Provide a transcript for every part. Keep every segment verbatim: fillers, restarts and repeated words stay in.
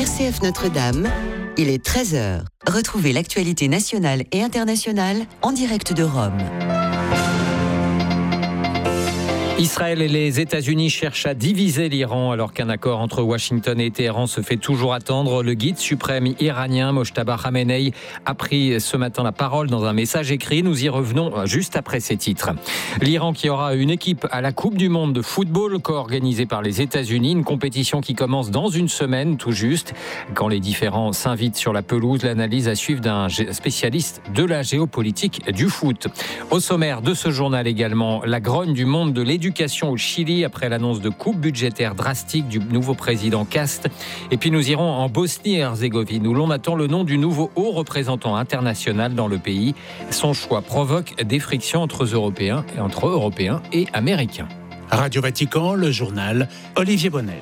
R C F Notre-Dame, il est treize heures. Retrouvez l'actualité nationale et internationale en direct de Rome. Israël et les États-Unis cherchent à diviser l'Iran alors qu'un accord entre Washington et Téhéran se fait toujours attendre. Le guide suprême iranien Mojtaba Khamenei a pris ce matin la parole dans un message écrit. Nous y revenons juste après ces titres. L'Iran qui aura une équipe à la Coupe du Monde de football co-organisée par les États-Unis, une compétition qui commence dans une semaine tout juste. Quand les différents s'invitent sur la pelouse, l'analyse à suivre d'un spécialiste de la géopolitique du foot. Au sommaire de ce journal également, la grogne du monde de l'éducation au Chili après l'annonce de coupes budgétaires drastiques du nouveau président Kast. Et puis nous irons en Bosnie-Herzégovine où l'on attend le nom du nouveau haut représentant international dans le pays. Son choix provoque des frictions entre Européens et entre Européens et Américains. Radio Vatican, le journal Olivier Bonnel.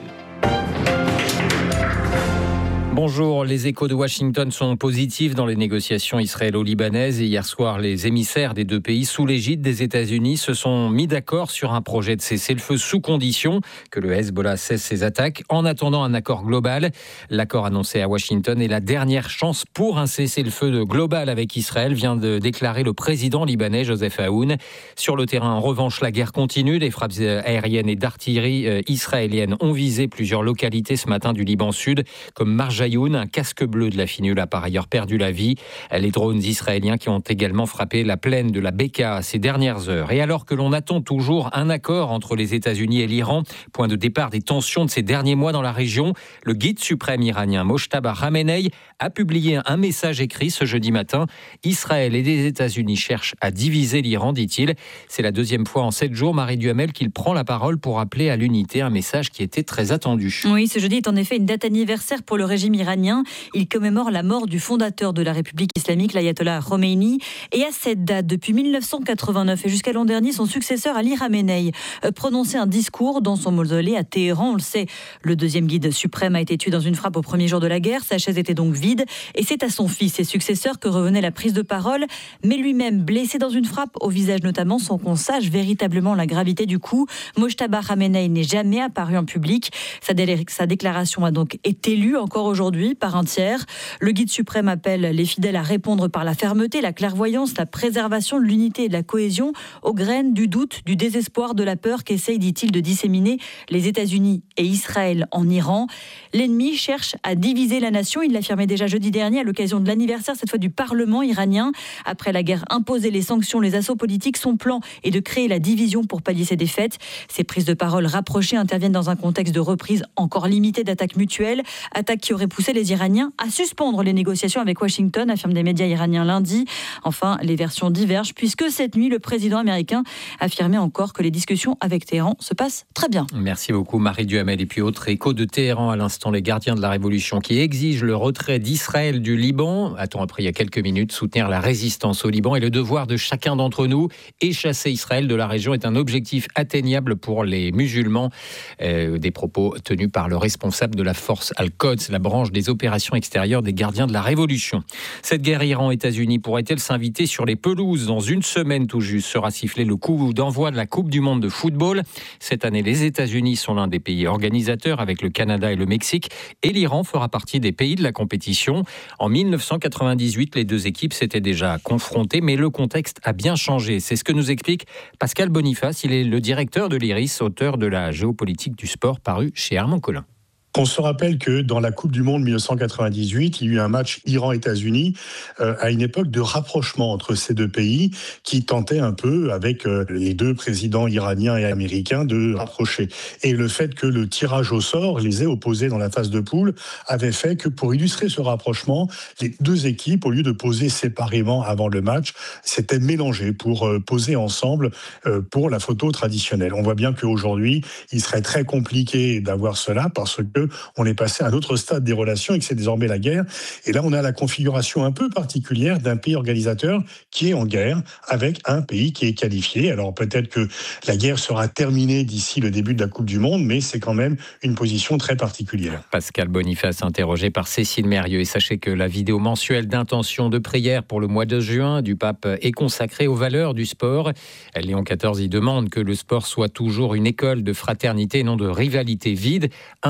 Bonjour, les échos de Washington sont positifs dans les négociations israélo-libanaises. Et hier soir, les émissaires des deux pays, sous l'égide des États-Unis, se sont mis d'accord sur un projet de cessez-le-feu sous condition que le Hezbollah cesse ses attaques, en attendant un accord global. L'accord annoncé à Washington est la dernière chance pour un cessez-le-feu global avec Israël, vient de déclarer le président libanais Joseph Aoun. Sur le terrain, en revanche, la guerre continue. Les frappes aériennes et d'artillerie israéliennes ont visé plusieurs localités ce matin du Liban Sud, comme Marjayoun. Un casque bleu de la Finule a par ailleurs perdu la vie. Les drones israéliens qui ont également frappé la plaine de la Beka ces dernières heures. Et alors que l'on attend toujours un accord entre les États-Unis et l'Iran, point de départ des tensions de ces derniers mois dans la région, le guide suprême iranien Mojtaba Khamenei a publié un message écrit ce jeudi matin. Israël et les États-Unis cherchent à diviser l'Iran, dit-il. C'est la deuxième fois en sept jours, Marie Duhamel, qu'il prend la parole pour appeler à l'unité, un message qui était très attendu. Oui, ce jeudi est en effet une date anniversaire pour le régime iranien. Il commémore la mort du fondateur de la République islamique, l'ayatollah Khomeini. Et à cette date, depuis mille neuf cent quatre-vingt-neuf et jusqu'à l'an dernier, son successeur Ali Khamenei prononçait un discours dans son mausolée à Téhéran. On le sait, le deuxième guide suprême a été tué dans une frappe au premier jour de la guerre. Sa chaise était donc vide. Et c'est à son fils et successeur que revenait la prise de parole. Mais lui-même, blessé dans une frappe au visage notamment, sans qu'on sache véritablement la gravité du coup, Mojtaba Khamenei n'est jamais apparu en public. Sa, dé- sa déclaration a donc été lue encore aujourd'hui par un tiers. Le guide suprême appelle les fidèles à répondre par la fermeté, la clairvoyance, la préservation de l'unité et de la cohésion aux graines du doute, du désespoir, de la peur qu'essayent, dit-il, de disséminer les États-Unis et Israël en Iran. L'ennemi cherche à diviser la nation. Il l'affirmait déjà jeudi dernier à l'occasion de l'anniversaire, cette fois du Parlement iranien. Après la guerre imposée, les sanctions, les assauts politiques, son plan est de créer la division pour pallier ses défaites. Ces prises de parole rapprochées interviennent dans un contexte de reprise encore limitée d'attaques mutuelles, attaques qui auraient poussé les Iraniens à suspendre les négociations avec Washington, affirment des médias iraniens lundi. Enfin, les versions divergent puisque cette nuit, le président américain affirmait encore que les discussions avec Téhéran se passent très bien. Merci beaucoup Marie Duhamel. Et puis autre écho de Téhéran à l'instant, les gardiens de la révolution qui exigent le retrait d'Israël du Liban. A-t-on appris il y a quelques minutes, soutenir la résistance au Liban est le devoir de chacun d'entre nous. Et chasser Israël de la région est un objectif atteignable pour les musulmans. Euh, des propos tenus par le responsable de la force Al-Quds, la branche des opérations extérieures des gardiens de la Révolution. Cette guerre Iran-États-Unis pourrait-elle s'inviter sur les pelouses dans une semaine tout juste? Sera sifflé le coup d'envoi de la Coupe du Monde de football. Cette année, les États-Unis sont l'un des pays organisateurs avec le Canada et le Mexique et l'Iran fera partie des pays de la compétition. En mille neuf cent quatre-vingt-dix-huit, les deux équipes s'étaient déjà confrontées, mais le contexte a bien changé. C'est ce que nous explique Pascal Boniface. Il est le directeur de l'I R I S, auteur de la géopolitique du sport paru chez Armand Collin. On se rappelle que dans la Coupe du Monde mille neuf cent quatre-vingt-dix-huit, il y a eu un match Iran-États-Unis euh, à une époque de rapprochement entre ces deux pays qui tentaient un peu, avec euh, les deux présidents iraniens et américains, de rapprocher. Et le fait que le tirage au sort les ait opposés dans la phase de poule avait fait que pour illustrer ce rapprochement, les deux équipes, au lieu de poser séparément avant le match, s'étaient mélangées pour euh, poser ensemble euh, pour la photo traditionnelle. On voit bien qu'aujourd'hui, il serait très compliqué d'avoir cela parce que on est passé à un autre stade des relations et que c'est désormais la guerre. Et là, on a la configuration un peu particulière d'un pays organisateur qui est en guerre avec un pays qui est qualifié. Alors peut-être que la guerre sera terminée d'ici le début de la Coupe du Monde, mais c'est quand même une position très particulière. Pascal Boniface, interrogé par Cécile Mérieux. Et sachez que la vidéo mensuelle d'intention de prière pour le mois de juin du pape est consacrée aux valeurs du sport. Léon quatorze y demande que le sport soit toujours une école de fraternité et non de rivalité vide, un espace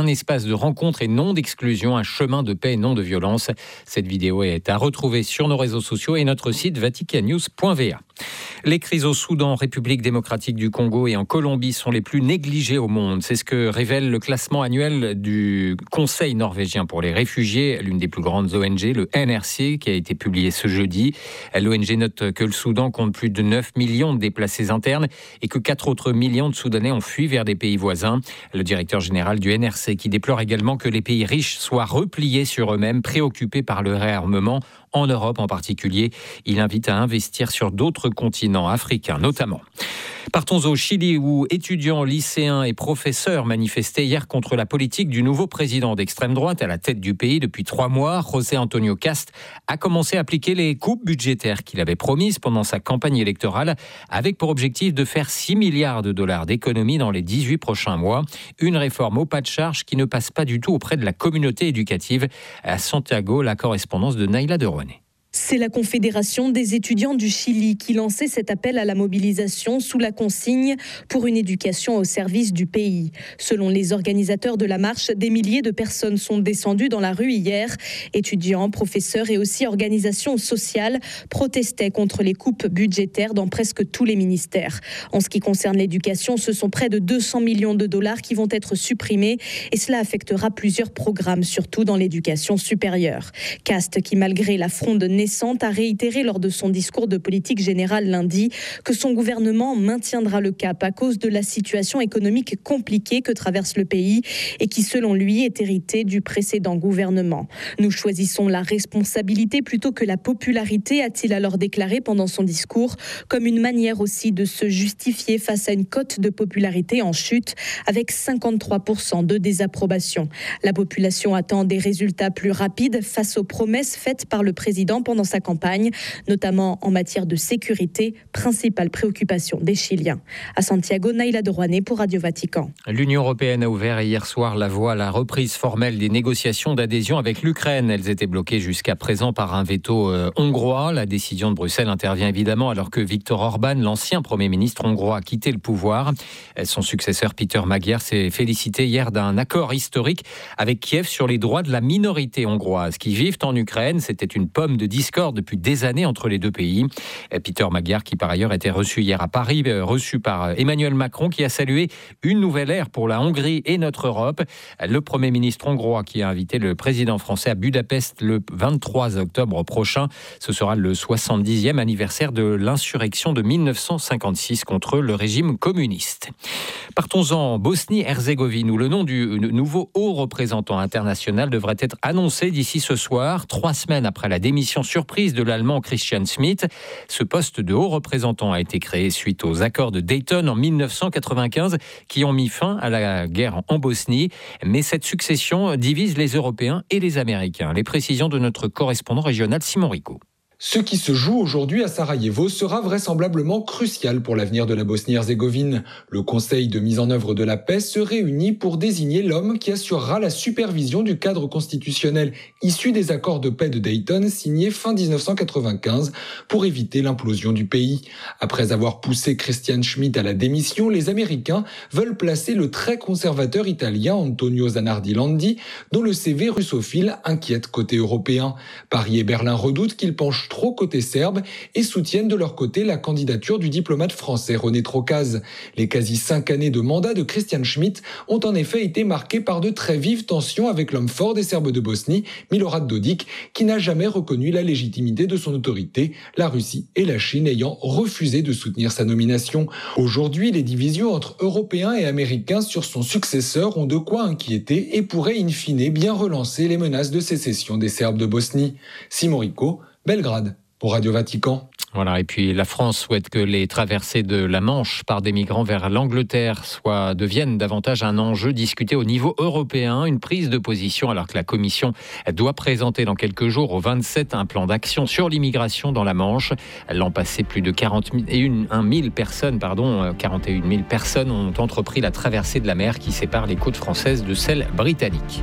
espace de rencontre et non d'exclusion, un chemin de paix et non de violence. Cette vidéo est à retrouver sur nos réseaux sociaux et notre site vatican news point v a. Les crises au Soudan, République démocratique du Congo et en Colombie sont les plus négligées au monde. C'est ce que révèle le classement annuel du Conseil norvégien pour les réfugiés, l'une des plus grandes O N G, le N R C, qui a été publié ce jeudi. L'O N G note que le Soudan compte plus de neuf millions de déplacés internes et que quatre autres millions de Soudanais ont fui vers des pays voisins. Le directeur général du N R C qui déplore également que les pays riches soient repliés sur eux-mêmes, préoccupés par le réarmement, en Europe en particulier. Il invite à investir sur d'autres continents africains notamment. Partons au Chili où étudiants, lycéens et professeurs manifestaient hier contre la politique du nouveau président d'extrême droite à la tête du pays depuis trois mois. José Antonio Cast a commencé à appliquer les coupes budgétaires qu'il avait promises pendant sa campagne électorale avec pour objectif de faire six milliards de dollars d'économies dans les dix-huit prochains mois. Une réforme au pas de charge qui ne passe pas du tout auprès de la communauté éducative. À Santiago, la correspondance de Naïla de Rouanet. C'est la Confédération des étudiants du Chili qui lançait cet appel à la mobilisation sous la consigne pour une éducation au service du pays. Selon les organisateurs de la marche, des milliers de personnes sont descendues dans la rue hier. Étudiants, professeurs et aussi organisations sociales protestaient contre les coupes budgétaires dans presque tous les ministères. En ce qui concerne l'éducation, ce sont près de deux cents millions de dollars qui vont être supprimés et cela affectera plusieurs programmes, surtout dans l'éducation supérieure. Cast, qui malgré la fronde naissante a réitéré lors de son discours de politique générale lundi que son gouvernement maintiendra le cap à cause de la situation économique compliquée que traverse le pays et qui, selon lui, est héritée du précédent gouvernement. Nous choisissons la responsabilité plutôt que la popularité, a-t-il alors déclaré pendant son discours, comme une manière aussi de se justifier face à une cote de popularité en chute avec cinquante-trois pour cent de désapprobation. La population attend des résultats plus rapides face aux promesses faites par le président pendant sa campagne, notamment en matière de sécurité, principale préoccupation des Chiliens. À Santiago, Naïla de Rouanet pour Radio Vatican. L'Union européenne a ouvert hier soir la voie à la reprise formelle des négociations d'adhésion avec l'Ukraine. Elles étaient bloquées jusqu'à présent par un veto euh, hongrois. La décision de Bruxelles intervient évidemment alors que Viktor Orban, l'ancien Premier ministre hongrois, a quitté le pouvoir. Son successeur Peter Magyar s'est félicité hier d'un accord historique avec Kiev sur les droits de la minorité hongroise qui vivent en Ukraine. C'était une pomme de discorde depuis des années entre les deux pays. Peter Magyar, qui par ailleurs était reçu hier à Paris, reçu par Emmanuel Macron, qui a salué une nouvelle ère pour la Hongrie et notre Europe. Le Premier ministre hongrois qui a invité le président français à Budapest le vingt-trois octobre prochain. Ce sera le soixante-dixième anniversaire de l'insurrection de mille neuf cent cinquante-six contre le régime communiste. Partons en Bosnie-Herzégovine où le nom du nouveau haut représentant international devrait être annoncé d'ici ce soir, trois semaines après la démission surprise de l'Allemand Christian Schmidt. Ce poste de haut représentant a été créé suite aux accords de Dayton en mille neuf cent quatre-vingt-quinze qui ont mis fin à la guerre en Bosnie. Mais cette succession divise les Européens et les Américains. Les précisions de notre correspondant régional Simon Rico. Ce qui se joue aujourd'hui à Sarajevo sera vraisemblablement crucial pour l'avenir de la Bosnie-Herzégovine. Le Conseil de mise en œuvre de la paix se réunit pour désigner l'homme qui assurera la supervision du cadre constitutionnel issu des accords de paix de Dayton signés fin dix-neuf cent quatre-vingt-quinze pour éviter l'implosion du pays. Après avoir poussé Christian Schmidt à la démission, les Américains veulent placer le très conservateur italien Antonio Zanardi Landi, dont le C V russophile inquiète côté européen. Paris et Berlin redoutent qu'il penche trop côté serbe et soutiennent de leur côté la candidature du diplomate français René Trocaz. Les quasi cinq années de mandat de Christian Schmidt ont en effet été marquées par de très vives tensions avec l'homme fort des Serbes de Bosnie, Milorad Dodik, qui n'a jamais reconnu la légitimité de son autorité, la Russie et la Chine ayant refusé de soutenir sa nomination. Aujourd'hui, les divisions entre Européens et Américains sur son successeur ont de quoi inquiéter et pourraient in fine bien relancer les menaces de sécession des Serbes de Bosnie. Simon Rico, Belgrade, pour Radio Vatican. Voilà, et puis la France souhaite que les traversées de la Manche par des migrants vers l'Angleterre soient, deviennent davantage un enjeu discuté au niveau européen. Une prise de position alors que la Commission doit présenter dans quelques jours au vingt-sept un plan d'action sur l'immigration dans la Manche. L'an passé, plus de quarante et un mille personnes, pardon, quarante et une mille personnes ont entrepris la traversée de la mer qui sépare les côtes françaises de celles britanniques.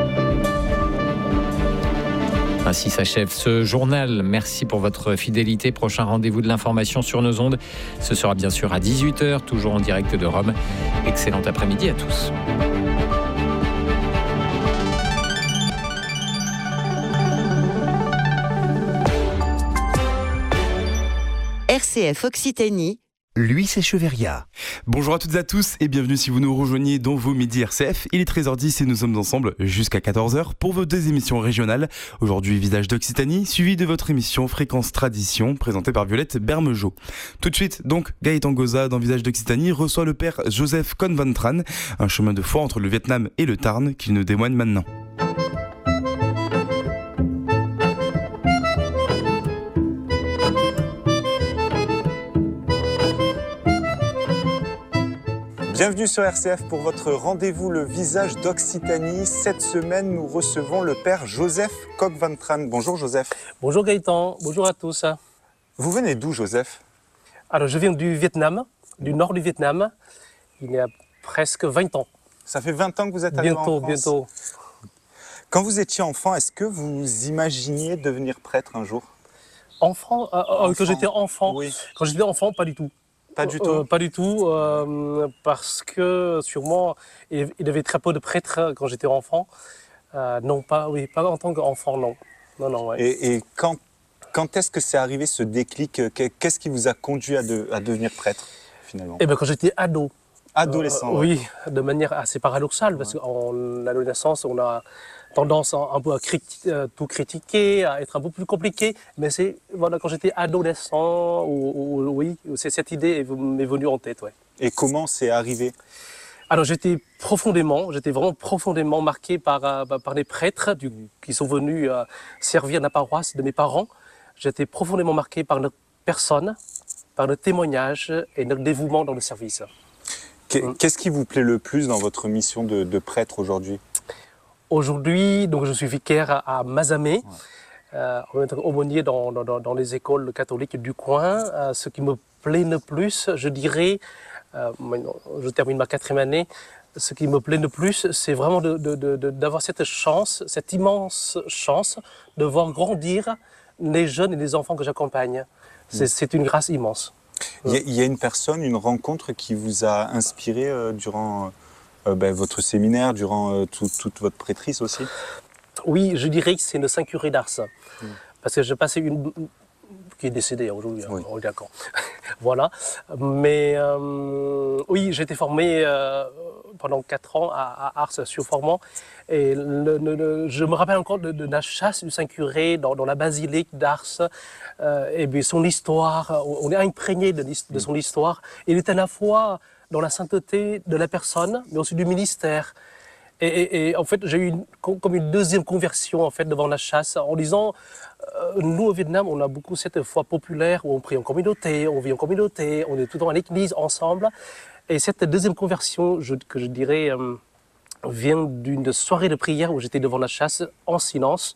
Ainsi s'achève ce journal. Merci pour votre fidélité. Prochain rendez-vous de l'information sur nos ondes. Ce sera bien sûr à dix-huit heures, toujours en direct de Rome. Excellent après-midi à tous. C F Occitanie, Lui, c'est Cheveria. Bonjour à toutes et à tous et bienvenue si vous nous rejoignez dans vos Midi R C F. Il est treize heures dix et nous sommes ensemble jusqu'à quatorze heures pour vos deux émissions régionales. Aujourd'hui, Visage d'Occitanie, suivi de votre émission Fréquence Tradition, présentée par Violette Bermejo. Tout de suite, donc, Gaëtan Goza dans Visage d'Occitanie reçoit le père Joseph Con Van Tran, un chemin de foi entre le Vietnam et le Tarn qu'il nous témoigne maintenant. Bienvenue sur R C F pour votre rendez-vous Le Visage d'Occitanie. Cette semaine, nous recevons le père Joseph Con Van Tran. Bonjour Joseph. Bonjour Gaëtan, bonjour à tous. Vous venez d'où Joseph? Alors je viens du Vietnam, du nord du Vietnam, il y a presque vingt ans. Ça fait vingt ans que vous êtes arrivé bientôt, en France. Bientôt, Quand vous étiez enfant, est-ce que vous imaginiez devenir prêtre un jour? Enfant, euh, enfant. Quand j'étais enfant, Oui. Quand j'étais enfant, pas du tout. Pas du tout euh, Pas du tout, euh, parce que sûrement, il y avait très peu de prêtres quand j'étais enfant. Euh, non, pas, oui, pas en tant qu'enfant, non. non, non ouais. Et, et quand, quand est-ce que c'est arrivé ce déclic? Qu'est-ce qui vous a conduit à, de, à devenir prêtre finalement? Eh bien, quand j'étais ado. Adolescent. Euh, ouais. Oui, de manière assez paradoxale, parce Ouais. qu'en adolescence, on a tendance à, un peu à criti- euh, tout critiquer, à être un peu plus compliqué. Mais c'est voilà, quand j'étais adolescent, ou, ou- oui, c'est cette idée est- m'est venue en tête. Ouais. Et comment c'est arrivé? Alors j'étais profondément, j'étais vraiment profondément marqué par, euh, par les prêtres du, qui sont venus euh, servir la paroisse de mes parents. J'étais profondément marqué par leur personne, par leur témoignage et leur dévouement dans le service. Qu'est-ce qui vous plaît le plus dans votre mission de, de prêtre aujourd'hui? Aujourd'hui, donc je suis vicaire à, à Mazamet, ouais. euh, aumônier dans, dans, dans les écoles catholiques du coin. Euh, ce qui me plaît le plus, je dirais, euh, je termine ma quatrième année, ce qui me plaît le plus, c'est vraiment de, de, de, de, d'avoir cette chance, cette immense chance de voir grandir les jeunes et les enfants que j'accompagne. C'est, mmh. c'est une grâce immense. Il y, a, il y a une personne, une rencontre qui vous a inspiré euh, durant euh, ben, votre séminaire, durant euh, tout, toute votre prêtrise aussi? Oui, je dirais que c'est le Saint-Curé d'Ars. Mmh. Parce que j'ai passé une... qui est décédé aujourd'hui, oui. hein, d'accord. Voilà. Mais euh, oui, j'ai été formé euh, pendant quatre ans à, à Ars sur Formant. Et le, le, le, je me rappelle encore de, de la chasse du Saint-Curé dans, dans la basilique d'Ars. Euh, et bien son histoire, on est imprégné de, de son histoire. Il est à la fois dans la sainteté de la personne, mais aussi du ministère. Et, et, et en fait, j'ai eu une, comme une deuxième conversion en fait, devant la chasse, en disant, euh, nous au Vietnam, on a beaucoup cette foi populaire où on prie en communauté, on vit en communauté, on est tout le temps à l'église ensemble. Et cette deuxième conversion, je, que je dirais, euh, vient d'une soirée de prière où j'étais devant la chasse en silence.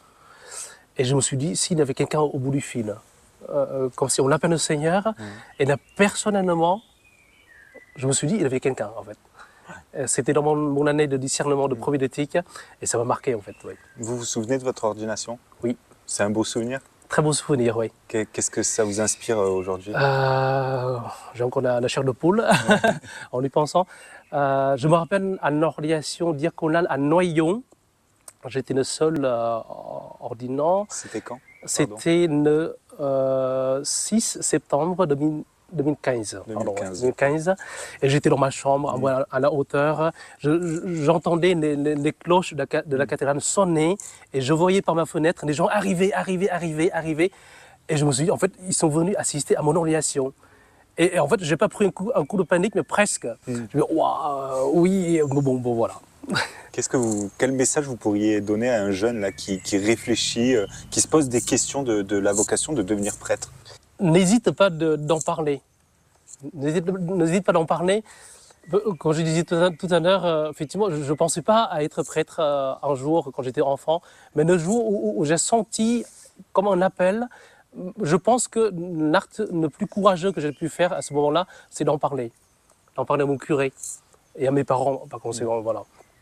Et je me suis dit, s'il y avait quelqu'un au bout du fil, euh, comme si on appelle le Seigneur, mmh. et là, personnellement, je me suis dit, il y avait quelqu'un en fait. C'était dans mon, mon année de discernement de prophétique et ça m'a marqué en fait. Oui. Vous vous souvenez de votre ordination? Oui. C'est un beau souvenir? Très beau souvenir, oui. Qu'est-ce que ça vous inspire aujourd'hui? euh, J'ai encore la, la chair de poule ouais. en y pensant. Euh, je me rappelle à l'ordination diaconale à Noyon. J'étais le seul euh, ordinant. C'était quand? C'était le euh, six septembre deux mille deux mille quinze. deux mille quinze. Pardon, deux mille quinze. Et j'étais dans ma chambre, mmh. à, à la hauteur. Je, j'entendais les, les, les cloches de la, de la cathédrale sonner et je voyais par ma fenêtre les gens arriver, arriver, arriver, arriver. Et je me suis dit, en fait, ils sont venus assister à mon ordination. Et, et en fait, je n'ai pas pris un coup, un coup de panique, mais presque. Mmh. Je me suis dit, waouh, oui, bon, bon, bon, voilà. Qu'est-ce que vous, quel message vous pourriez donner à un jeune là, qui, qui réfléchit, euh, qui se pose des questions de, de la vocation de devenir prêtre? N'hésite pas de, d'en parler. N'hésite, n'hésite pas d'en parler. Comme je disais tout à, tout à l'heure, euh, effectivement, je ne pensais pas à être prêtre euh, un jour quand j'étais enfant, mais le jour où, où j'ai senti comme un appel, je pense que l'acte le plus courageux que j'ai pu faire à ce moment-là, c'est d'en parler. D'en parler à mon curé et à mes parents, par conséquent, voilà.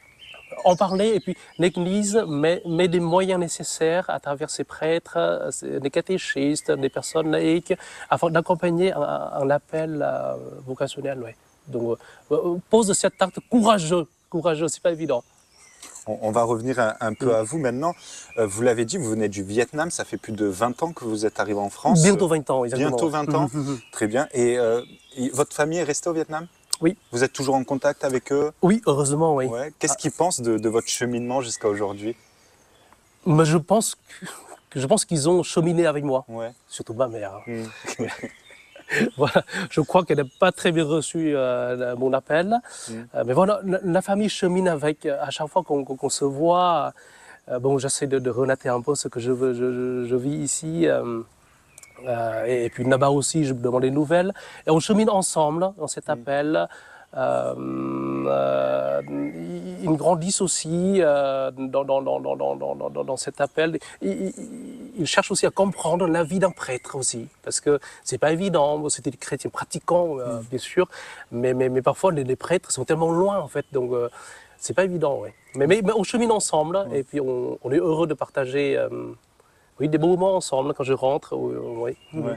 En parler, et puis l'Église met, met des moyens nécessaires à travers ses prêtres, des catéchistes, des personnes laïques, afin d'accompagner un, un appel euh, vocationnel. Ouais. Donc, euh, pose cet acte courageux, courageux, c'est pas évident. On, on va revenir un, un peu à vous maintenant. Euh, vous l'avez dit, vous venez du Vietnam, ça fait plus de vingt ans que vous êtes arrivé en France. Bientôt vingt ans, exactement. Bientôt vingt ans, très bien. Et, euh, et votre famille est restée au Vietnam? Oui. Vous êtes toujours en contact avec eux? Oui, heureusement, oui. Ouais. Qu'est-ce qu'ils pensent de, de votre cheminement jusqu'à aujourd'hui? Mais je pense que, je pense qu'ils ont cheminé avec moi, ouais. Surtout ma mère. Mm. Voilà, je crois qu'elle n'a pas très bien reçu euh, mon appel. Mm. Euh, mais voilà, la, la famille chemine avec, à chaque fois qu'on qu'on se voit. Euh, bon, j'essaie de, de relater un peu ce que je, je, je, je vis ici. Euh, euh, et, et puis là-bas aussi, je me demande des nouvelles. Et on chemine ensemble, on s'appelle. Mm. Euh, euh, ils grandissent aussi euh, dans, dans, dans, dans, dans, dans, dans cet appel. Ils, ils cherchent aussi à comprendre la vie d'un prêtre aussi, parce que c'est pas évident. C'était des chrétiens pratiquants, euh, mm. bien sûr, mais, mais, mais parfois les, les prêtres sont tellement loin en fait, donc euh, c'est pas évident. Ouais. Mais, mais, mais on chemine ensemble mm. et puis on, on est heureux de partager euh, oui, des beaux moments ensemble quand je rentre. Oui. Ouais.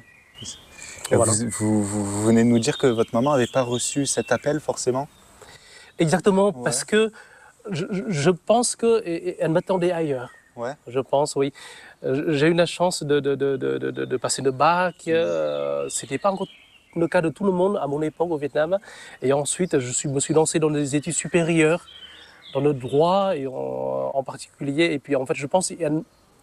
Voilà. Vous, vous, vous venez de nous dire que votre maman n'avait pas reçu cet appel forcément? Exactement, ouais. Parce que je, je pense qu'elle m'attendait ailleurs. Ouais. Je pense, oui. J'ai eu la chance de, de, de, de, de, de passer le bac. Euh, Ce n'était pas encore le cas de tout le monde à mon époque au Vietnam. Et ensuite, je suis, me suis lancé dans les études supérieures, dans le droit et en, en particulier. Et puis en fait, je pense qu'elle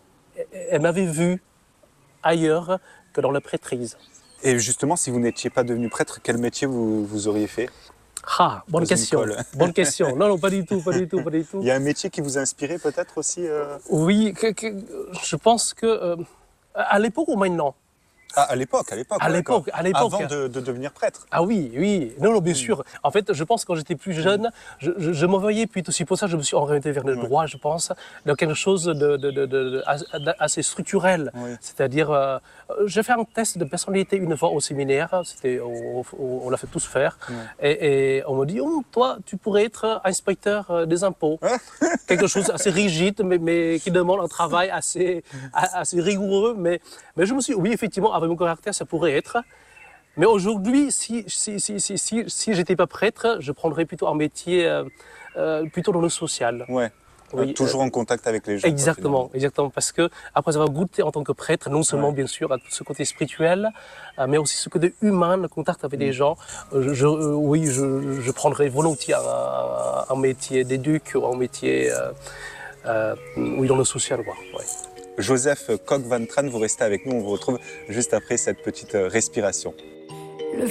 elle m'avait vu ailleurs que dans la prêtrise. Et justement, si vous n'étiez pas devenu prêtre, quel métier vous, vous auriez fait? Ah, bonne question. Bonne question. Non, non, pas du tout, pas du tout, pas du tout. Il y a un métier qui vous a inspiré peut-être aussi euh... Oui, que, que, je pense que euh, à l'époque ou maintenant? Ah, à l'époque, à l'époque. À l'époque, à l'époque. Avant de, de devenir prêtre. Ah oui, oui. Non, non, bien mmh. sûr. En fait, je pense que quand j'étais plus jeune, je, je, je me voyais plutôt. C'est pour ça que je me suis orienté vers le ouais. droit, je pense, dans quelque chose de, de, de, de, de assez structurel. Ouais. C'est-à-dire, euh, j'ai fait un test de personnalité une fois au séminaire. C'était, on, on l'a fait tous faire. Ouais. Et, et on me dit, oh, toi, tu pourrais être inspecteur des impôts. Quelque chose assez rigide, mais, mais qui demande un travail assez, assez rigoureux. Mais, mais je me suis dit, oui, effectivement, avec mon caractère, ça pourrait être. Mais aujourd'hui, si, si, si, si, si, si je n'étais pas prêtre, je prendrais plutôt un métier euh, euh, plutôt dans le social. Ouais. Oui, toujours euh, en contact avec les gens. Exactement, exactement. Parce que après avoir goûté en tant que prêtre, non seulement ouais. bien sûr à tout ce côté spirituel, euh, mais aussi ce côté humain, le contact avec mmh. les gens, euh, je, euh, oui, je, je prendrais volontiers un, un métier d'éduc ou un métier euh, euh, oui, dans le social. Quoi. Ouais. Joseph Kok Van Tran, vous restez avec nous, on vous retrouve juste après cette petite respiration.